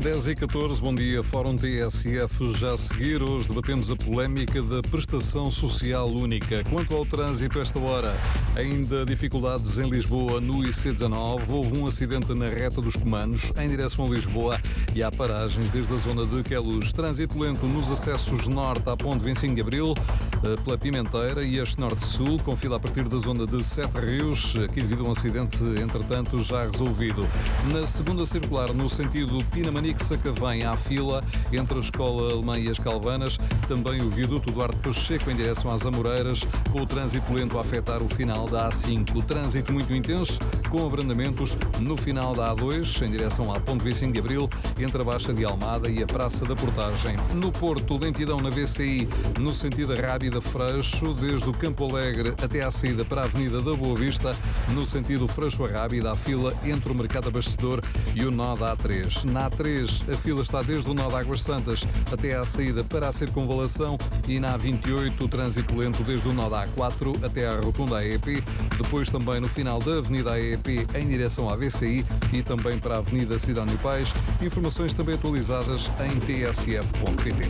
10h14, bom dia, Fórum TSF já a seguir. Hoje debatemos a polémica da prestação social única. Quanto ao trânsito, esta hora, ainda dificuldades em Lisboa, no IC19. Houve um acidente na reta dos Comandos, em direção a Lisboa, e há paragens desde a zona de Queluz. Trânsito lento nos acessos norte à ponte 25 de Abril, pela Pimenteira e este norte-sul, com fila a partir da zona de Sete Rios, aqui devido a um acidente, entretanto, já resolvido. Na segunda circular, no sentido Pinamanique-Sacavém, há fila entre a Escola Alemã e as Calvanas, também o viaduto Duarte Pacheco em direção às Amoreiras, com o trânsito lento a afetar o final da A5. O trânsito muito intenso, com abrandamentos no final da A2, em direção à ponte 25 de Abril, entre a Baixa de Almada e a Praça da Portagem. No Porto, lentidão na VCI, no sentido Rábida-Freixo, desde o Campo Alegre até à saída para a Avenida da Boa Vista, no sentido Freixo-Rábida, a fila entre o Mercado Abastecedor e o nó da A3. Na A3, a fila está desde o nó de Águas Santas até à saída para a Circunvalação, e na A28 o trânsito lento desde o nó da A4 até à rotunda AEP, depois também no final da Avenida AEP em direção à VCI e também para a Avenida Cidade Pais. Informações também atualizadas em tsf.pt.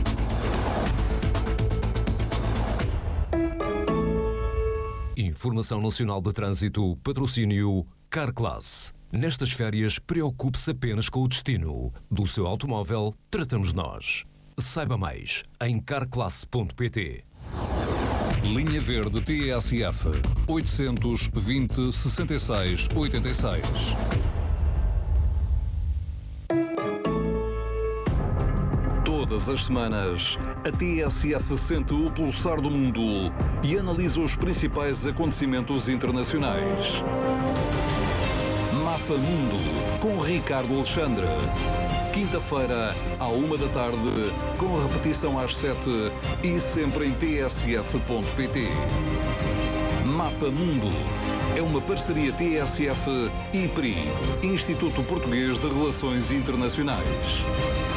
Informação Nacional de Trânsito, patrocínio Carclass. Nestas férias, preocupe-se apenas com o destino. Do seu automóvel, tratamos nós. Saiba mais em carclass.pt. Linha Verde TSF 820 66 86. Todas as semanas, a TSF sente o pulsar do mundo e analisa os principais acontecimentos internacionais. Mapa Mundo, com Ricardo Alexandre. Quinta-feira, à 1 da tarde, com repetição às 7 e sempre em tsf.pt. Mapa Mundo é uma parceria TSF-IPRI, Instituto Português de Relações Internacionais.